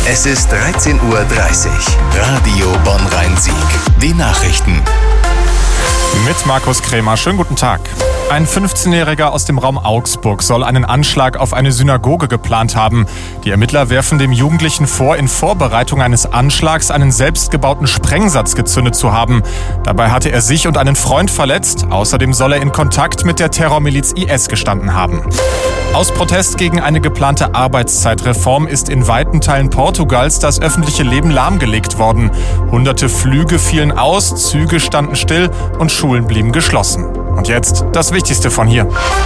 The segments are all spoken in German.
Es ist 13:30 Uhr. Radio Bonn-Rhein-Sieg. Die Nachrichten. Mit Markus Krämer. Schönen guten Tag. Ein 15-Jähriger aus dem Raum Augsburg soll einen Anschlag auf eine Synagoge geplant haben. Die Ermittler werfen dem Jugendlichen vor, in Vorbereitung eines Anschlags einen selbstgebauten Sprengsatz gezündet zu haben. Dabei hatte er sich und einen Freund verletzt. Außerdem soll er in Kontakt mit der Terrormiliz IS gestanden haben. Aus Protest gegen eine geplante Arbeitszeitreform ist in weiten Teilen Portugals das öffentliche Leben lahmgelegt worden. Hunderte Flüge fielen aus, Züge standen still und Schulen blieben geschlossen. Und jetzt das Wichtigste von hier.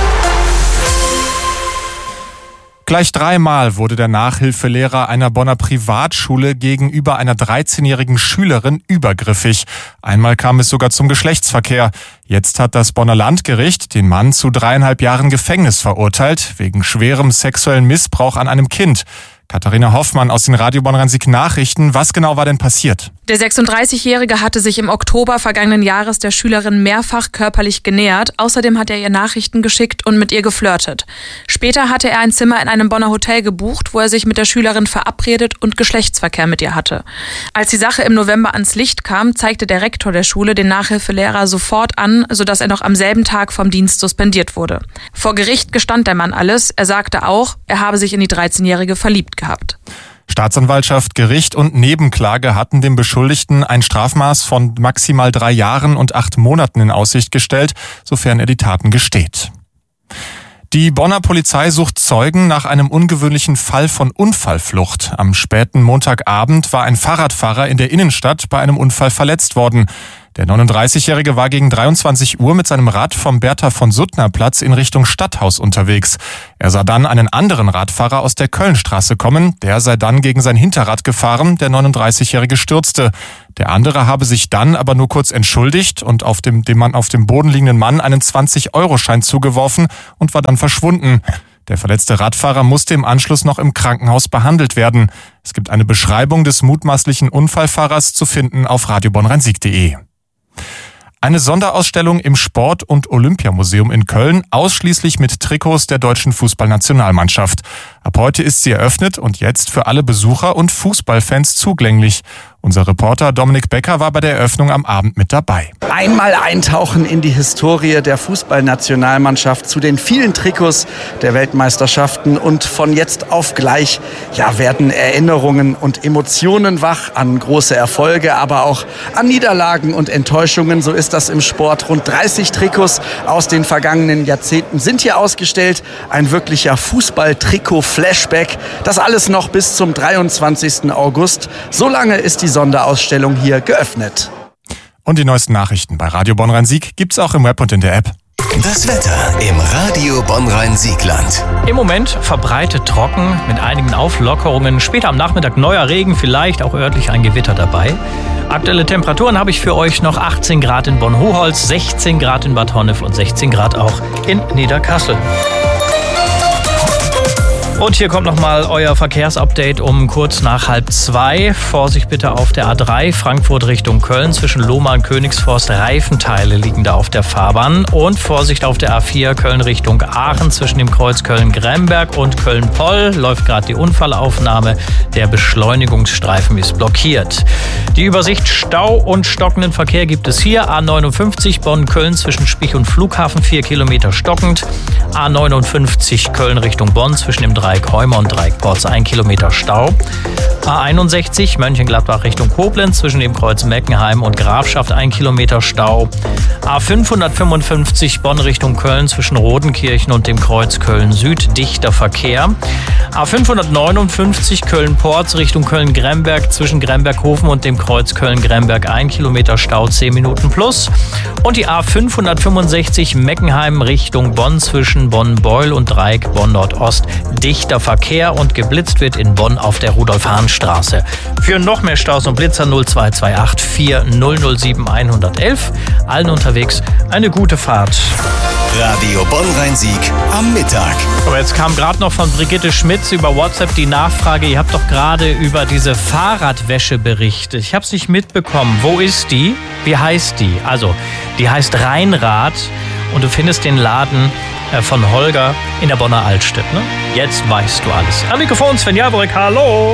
Gleich 3-mal wurde der Nachhilfelehrer einer Bonner Privatschule gegenüber einer 13-jährigen Schülerin übergriffig. Einmal kam es sogar zum Geschlechtsverkehr. Jetzt hat das Bonner Landgericht den Mann zu 3,5 Jahren Gefängnis verurteilt, wegen schwerem sexuellen Missbrauch an einem Kind. Katharina Hoffmann aus den Radio Bonn-Rhein-Sieg Nachrichten. Was genau war denn passiert? Der 36-Jährige hatte sich im Oktober vergangenen Jahres der Schülerin mehrfach körperlich genähert. Außerdem hat er ihr Nachrichten geschickt und mit ihr geflirtet. Später hatte er ein Zimmer in einem Bonner Hotel gebucht, wo er sich mit der Schülerin verabredet und Geschlechtsverkehr mit ihr hatte. Als die Sache im November ans Licht kam, zeigte der Rektor der Schule den Nachhilfelehrer sofort an, sodass er noch am selben Tag vom Dienst suspendiert wurde. Vor Gericht gestand der Mann alles. Er sagte auch, er habe sich in die 13-Jährige verliebt gehabt. Staatsanwaltschaft, Gericht und Nebenklage hatten dem Beschuldigten ein Strafmaß von maximal 3 Jahren und 8 Monaten in Aussicht gestellt, sofern er die Taten gesteht. Die Bonner Polizei sucht Zeugen nach einem ungewöhnlichen Fall von Unfallflucht. Am späten Montagabend war ein Fahrradfahrer in der Innenstadt bei einem Unfall verletzt worden. Der 39-Jährige war gegen 23 Uhr mit seinem Rad vom Bertha-von-Suttner-Platz in Richtung Stadthaus unterwegs. Er sah dann einen anderen Radfahrer aus der Kölnstraße kommen. Der sei dann gegen sein Hinterrad gefahren. Der 39-Jährige stürzte. Der andere habe sich dann aber nur kurz entschuldigt und dem auf dem Boden liegenden Mann einen 20-Euro-Schein zugeworfen und war dann verschwunden. Der verletzte Radfahrer musste im Anschluss noch im Krankenhaus behandelt werden. Es gibt eine Beschreibung des mutmaßlichen Unfallfahrers zu finden auf radiobonn-rhein-sieg.de. Eine Sonderausstellung im Sport- und Olympiamuseum in Köln, ausschließlich mit Trikots der deutschen Fußballnationalmannschaft. Ab heute ist sie eröffnet und jetzt für alle Besucher und Fußballfans zugänglich. Unser Reporter Dominik Becker war bei der Eröffnung am Abend mit dabei. Einmal eintauchen in die Historie der Fußballnationalmannschaft, zu den vielen Trikots der Weltmeisterschaften, und von jetzt auf gleich werden Erinnerungen und Emotionen wach an große Erfolge, aber auch an Niederlagen und Enttäuschungen. So ist das im Sport. Rund 30 Trikots aus den vergangenen Jahrzehnten sind hier ausgestellt. Ein wirklicher Fußball-Trikot-Flashback. Das alles noch bis zum 23. August. So lange ist die Sonderausstellung hier geöffnet. Und die neuesten Nachrichten bei Radio Bonn-Rhein-Sieg gibt's auch im Web und in der App. Das Wetter im Radio Bonn-Rhein-Siegland. Im Moment verbreitet trocken mit einigen Auflockerungen. Später am Nachmittag neuer Regen, vielleicht auch örtlich ein Gewitter dabei. Aktuelle Temperaturen habe ich für euch noch: 18 Grad in Bonn-Hochholz, 16 Grad in Bad Honnef und 16 Grad auch in Niederkassel. Und hier kommt nochmal euer Verkehrsupdate um kurz nach 1:30. Vorsicht bitte auf der A3 Frankfurt Richtung Köln. Zwischen Lohmar und Königsforst Reifenteile liegen da auf der Fahrbahn. Und Vorsicht auf der A4 Köln Richtung Aachen. Zwischen dem Kreuz Köln-Gremberg und Köln-Poll läuft gerade die Unfallaufnahme. Der Beschleunigungsstreifen ist blockiert. Die Übersicht Stau und stockenden Verkehr gibt es hier. A59 Bonn-Köln zwischen Spich und Flughafen 4 Kilometer stockend. A59 Köln Richtung Bonn zwischen dem Dreieck Heumer und Dreieck Porz 1 Kilometer Stau. A61 Mönchengladbach Richtung Koblenz zwischen dem Kreuz Meckenheim und Grafschaft 1 Kilometer Stau. A555 Bonn Richtung Köln zwischen Rodenkirchen und dem Kreuz Köln Süd dichter Verkehr. A559 Köln-Porz Richtung Köln-Gremberg zwischen Gremberghofen und dem Kreuz Köln-Gremberg 1 Kilometer Stau 10 Minuten plus. Und die A565 Meckenheim Richtung Bonn zwischen Bonn-Beul und Dreieck Bonn-Nordost dichter Verkehr und geblitzt wird in Bonn auf der Rudolf-Hahn-Straße. Für noch mehr Staus und Blitzer 0228 4007 111. Allen unterwegs eine gute Fahrt. Radio Bonn-Rhein-Sieg am Mittag. Aber jetzt kam gerade noch von Brigitte Schmitz über WhatsApp die Nachfrage, ihr habt doch gerade über diese Fahrradwäsche berichtet. Ich habe es nicht mitbekommen. Wo ist die? Wie heißt die? Also, die heißt Rheinrad und du findest den Laden von Holger in der Bonner Altstadt. Ne? Jetzt weißt du alles. Am Mikrofon Sven Jaworek, hallo!